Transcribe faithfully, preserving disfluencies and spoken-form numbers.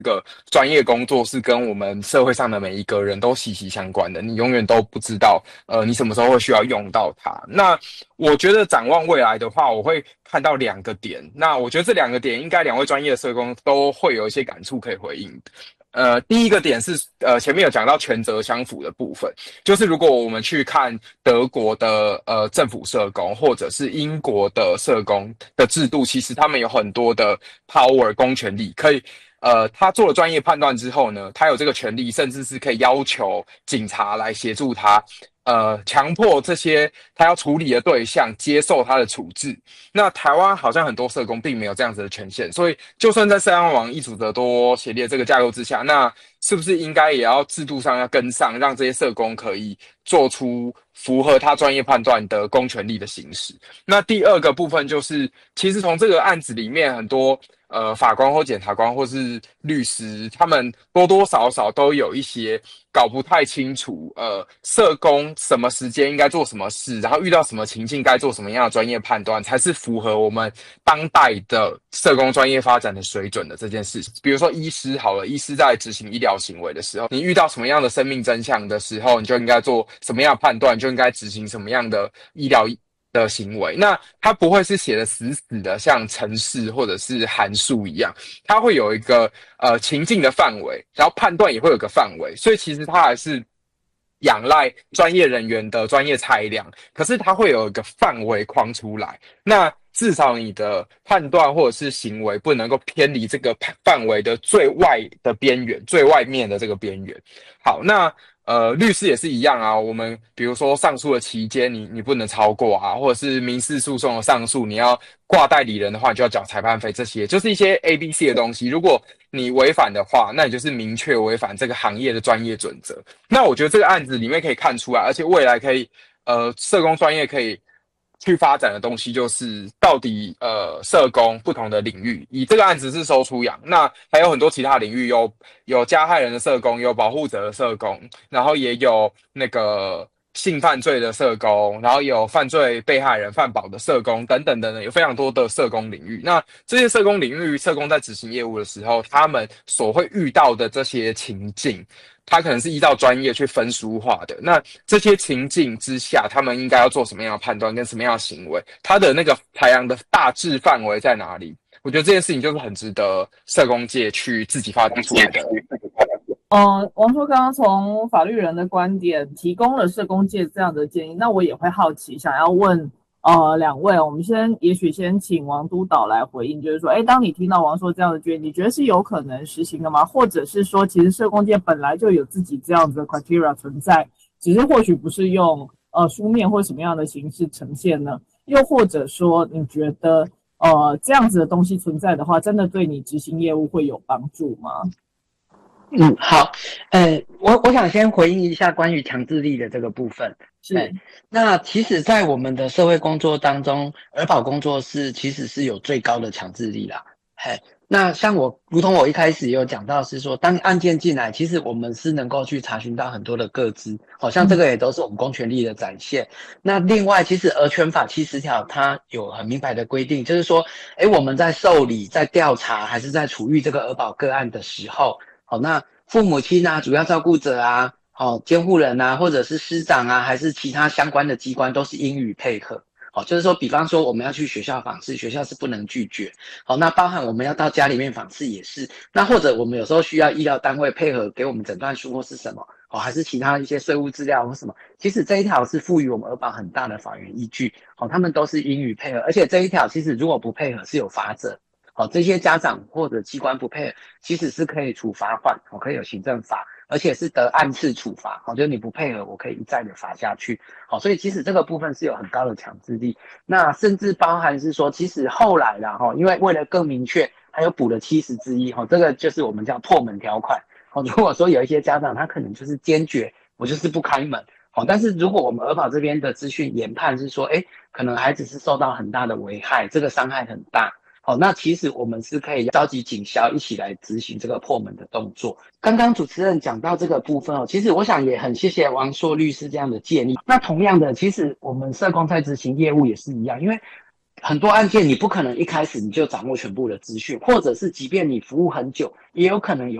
个专业工作是跟我们社会上的每一个人都息息相关的，你永远都不知道，呃，你什么时候会需要用到它。那我觉得展望未来的话，我会看到两个点。那我觉得这两个点，应该两位专业的社工都会有一些感触可以回应。呃，第一个点是，呃，前面有讲到权责相符的部分，就是如果我们去看德国的呃政府社工，或者是英国的社工的制度，其实他们有很多的 power 公权力，可以，呃，他做了专业判断之后呢，他有这个权利，甚至是可以要求警察来协助他，呃，强迫这些他要处理的对象接受他的处置。那台湾好像很多社工并没有这样子的权限，所以就算在社安网、易主得多协力的这个架构之下，那是不是应该也要制度上要跟上，让这些社工可以做出符合他专业判断的公权力的行使？那第二个部分就是，其实从这个案子里面，很多呃法官或检察官或是律师，他们多多少少都有一些搞不太清楚，呃，社工什么时间应该做什么事，然后遇到什么情境该做什么样的专业判断，才是符合我们当代的社工专业发展的水准的这件事情。比如说医师好了，医师在执行医疗行为的时候，你遇到什么样的生命真相的时候，你就应该做什么样的判断，就应该执行什么样的医疗的行为。那它不会是写的死死的，像程式或者是函数一样，它会有一个呃情境的范围，然后判断也会有个范围，所以其实它还是仰赖专业人员的专业裁量，可是它会有一个范围框出来。那至少你的判断或者是行为不能够偏离这个范围的最外的边缘，最外面的这个边缘。好，那呃，律师也是一样啊。我们比如说上诉的期间你，你不能超过啊，或者是民事诉讼的上诉，你要挂代理人的话，你就要缴裁判费，这些就是一些 A、B、C 的东西。如果你违反的话，那你就是明确违反这个行业的专业准则。那我觉得这个案子里面可以看出来，而且未来可以，呃，社工专业可以去发展的东西，就是到底呃社工不同的领域，以这个案子是收出养，那还有很多其他领域，有有加害人的社工，有保护者的社工，然后也有那个性犯罪的社工，然后也有犯罪被害人犯保的社工等等等等，有非常多的社工领域。那这些社工领域，社工在执行业务的时候，他们所会遇到的这些情境，他可能是依照专业去分书化的。那这些情境之下，他们应该要做什么样的判断跟什么样的行为？他的那个排量的大致范围在哪里？我觉得这件事情就是很值得社工界去自己发展出来的。 嗯，王叔刚刚从法律人的观点提供了社工界这样的建议，那我也会好奇，想要问呃两位，我们先也许先请王督导来回应，就是说，哎，当你听到王硕这样的建议，你觉得是有可能实行的吗？或者是说，其实社工界本来就有自己这样子的 criteria 存在，只是或许不是用呃书面或什么样的形式呈现呢？又或者说，你觉得呃这样子的东西存在的话，真的对你执行业务会有帮助吗？ 嗯，好，呃，我我想先回应一下关于强制力的这个部分。 是， 那其实，在我们的社会工作当中，儿保工作室其实是有最高的强制力啦。嘿，那像我，如同我一开始也有讲到，是说当案件进来，其实我们是能够去查询到很多的个资，好像这个也都是我们公权力的展现。那另外，其实儿权法七十条它有很明白的规定，就是说，诶，我们在受理、在调查还是在处遇这个儿保个案的时候，好，那父母亲啊、主要照顾者啊、好、监护人啊，或者是师长啊，还是其他相关的机关，都是应予配合。好，就是说，比方说我们要去学校访视，学校是不能拒绝。好，那包含我们要到家里面访视也是。那或者我们有时候需要医疗单位配合给我们诊断书或是什么，好，还是其他一些税务资料或什么，其实这一条是赋予我们儿保很大的法源依据。好，他们都是应予配合，而且这一条其实如果不配合是有罚则。好，这些家长或者机关不配合，其实是可以处罚款，我可以有行政罚，而且是得按次处罚。好，就是你不配合，我可以一再的罚下去。好，所以其实这个部分是有很高的强制力。那甚至包含是说，其实后来啦，哈，因为为了更明确，还有补了七十之一，哈，这个就是我们叫破门条款。好，如果说有一些家长他可能就是坚决，我就是不开门。好，但是如果我们儿保这边的资讯研判是说，诶，可能孩子是受到很大的危害，这个伤害很大。好，那其实我们是可以召集警消一起来执行这个破门的动作。刚刚主持人讲到这个部分哦，其实我想也很谢谢王硕律师这样的建议。那同样的，其实我们社工在执行业务也是一样，因为很多案件你不可能一开始你就掌握全部的资讯，或者是即便你服务很久，也有可能有